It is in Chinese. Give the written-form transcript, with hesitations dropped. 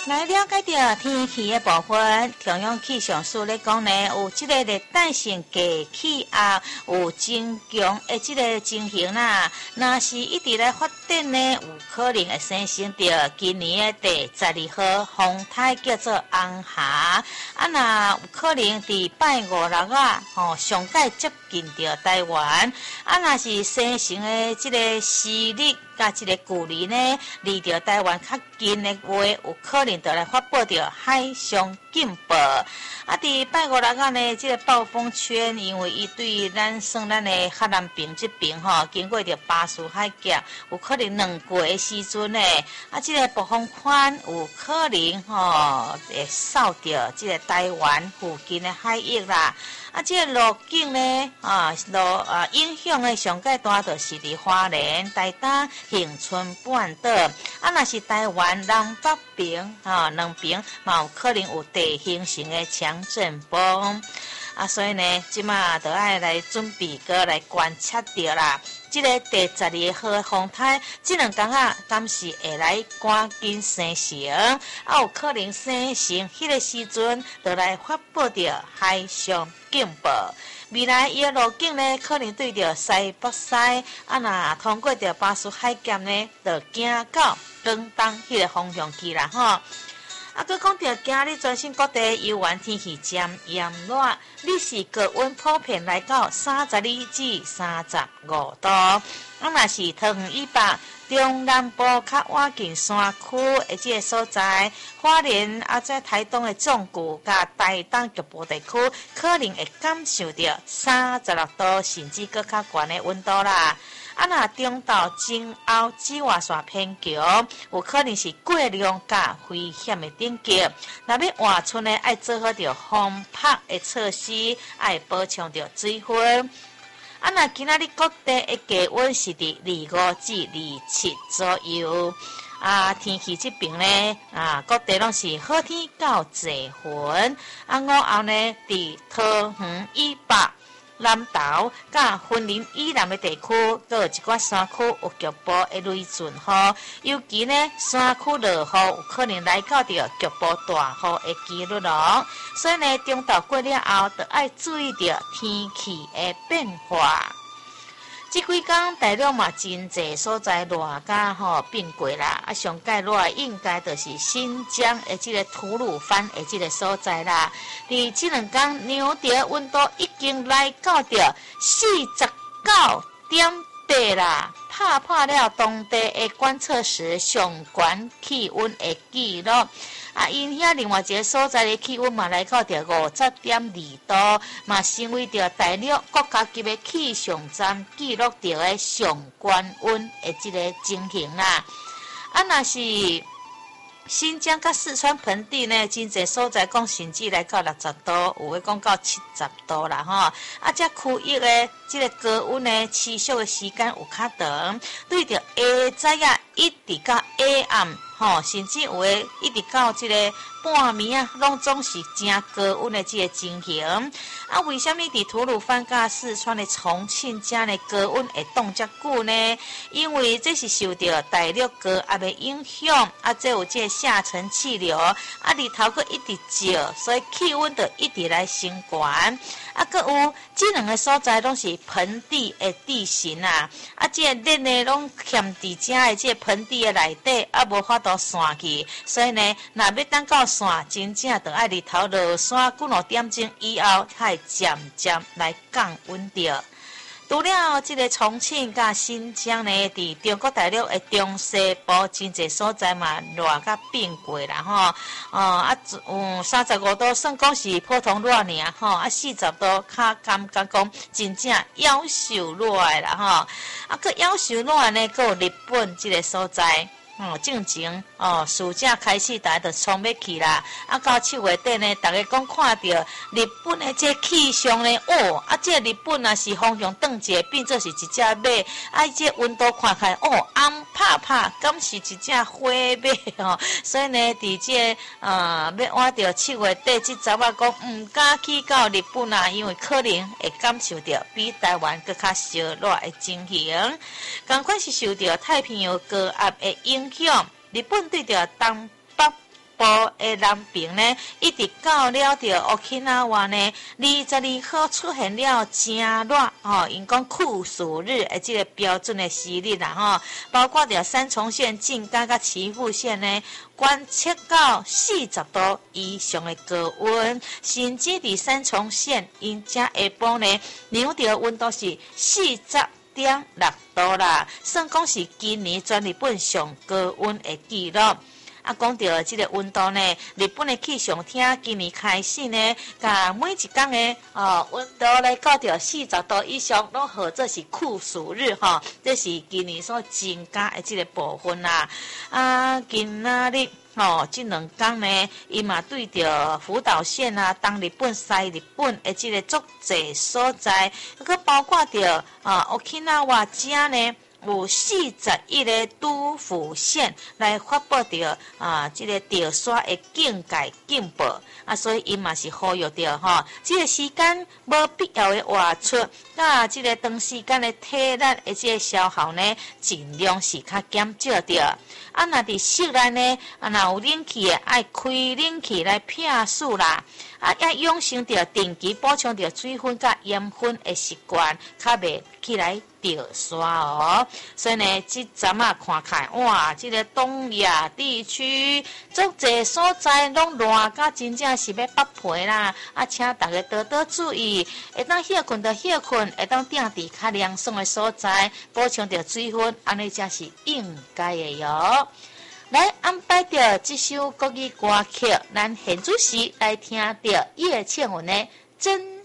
来了解到天气的部分，中央气象署咧讲呢，有这个热带性低气压有增强的这个情形啦。若是一直来发展呢，有可能会生成到今年的第12号风台叫做红霞。若有可能伫拜五六啊，上届接近到台湾。若是生成的这个时日甲这个距离呢，离着台湾较近的话，有可能就来发布着海上警报。伫拜五六啊呢，这个暴风圈，因为伊对咱的海南边这边经过着巴士海峡，有可能两过的时阵呢，这个暴风圈有可能会扫着这个台湾附近的海域啦。这个路径呢，影响的上界大就是伫花莲、台东、恒春半岛。若是台湾南北边两边嘛有可能有地形性的强阵风。所以呢，即马就要来准备个来观察着啦。这个第12号的风台，这两天暂时会来赶紧生成，有可能生成迄个时阵，就来发布着海上警报。未来伊的路径呢，可能对着西北西，若通过着巴士海峡呢，就行到广东迄个方向去啦佫讲到今日全省各地游玩天气渐炎热，日时高温普遍来到32至35度。若是桃园以北、中南部较晚近山区的这个所在，花莲在台东的纵谷甲台东局部地区，可能会感受到36度甚至更较悬的温度啦。若中到前后紫外线偏强，有可能是过量甲危险的等级。若要换春呢，要做好着防晒的措施，要补充着水分。若今仔日各地的低温是伫25至27左右。天气这边呢，各地拢是好天到济云。午后呢，伫桃园以北、南投甲云林以南的地区，佫有一寡山区有局部的雷阵雨，尤其呢山区落雨有可能来到着局部大雨的几率咯。所以呢，中昼过了后，就要注意着天气的变化。这几天大陆嘛真济所在热甲变过啦，上界热应该就是新疆的这个吐鲁番的这个所在啦。伫这两天牛潮温度已经来到着49.8啦，拍了当地的观测时上悬气温的记录。因遐另外一个所在的气温嘛来到着50.2度，嘛成为着大陆国家级的气象站记录着的上悬温的这个情形啦。若是新疆甲四川盆地呢，真济所在讲甚至来到60度，有诶讲到70度啦这区域的这个高温呢，持续的时间有较长，对着下早一直到下暗甚至有诶一直到这个半暝拢总是真高温的这个情形。为什么伫吐鲁番甲四川的重庆遮呢高温会冻遮久呢？因为这是受到大陆高压的影响，这有这个下沉气流，日头佫一直照，所以气温就一直来升悬。佫有这两个所在拢是盆地的地形这个热呢拢欠伫遮的这个盆地的内底，无法度散去，所以呢，若要等到散，真正就要日头落山几两点钟以后，才会渐渐来降温着。除了这个重庆甲新疆呢，伫中国大陆的中西部真济所在嘛，热甲变过啦35度算讲是普通热尔40度较感觉讲真正夭寿热的啦佫夭寿热呢，佫有日本这个所在。正前暑假开始，大家就冲要去啦。到7月底呢，大家讲看到日本的这气象呢，这日本啊是方向转一个，变做是一只马，这温度看起来红拍，敢是一只花马所以呢，伫这要换到7月底，这查某讲唔敢去到日本因为可能会感受到比台湾更较烧热的情形。同款是受到太平洋高压的影响，日本对着东北部的南平呢，一直到了着 Okinawa 呢，22号出现了正热因讲酷暑日的这个标准的时日啦包括着三重县、静冈甲岐阜县呢，观测到40度以上的高温，甚至伫三重县因遮下晡呢，量到温度是40.6度啦，算讲是今年全日本上高温的记录。讲到这个温度呢，日本的气象厅今年开始呢，甲每一天的温度来到着40度以上，拢号做是酷暑日这是今年所增加的这个部分啦。今仔日这2天呢，伊嘛对着福岛县东日本、西日本的这个足济所在，佮包括着Okinawa 遮呢。有41个都府县来发布着这个潮沙的警戒警报所以伊嘛是呼吁着这个时间无必要的外出，这个长时间的体力的这个消耗呢，尽量是较减少着。若伫室内呢，若有冷气的，爱开冷气来避暑啦。要养成着定期补充着水分甲盐分的习惯，较袂起来掉沙所以呢，这阵看看，哇，这个东亚地区足济所在拢热甲真正是要爆皮啦！请大家多多注意，会当歇困就歇困，会当定伫较凉爽的所在，补充着水分，安尼才是应该的哟。来安排着这首国语歌曲，咱现主时来听着叶倩文的真。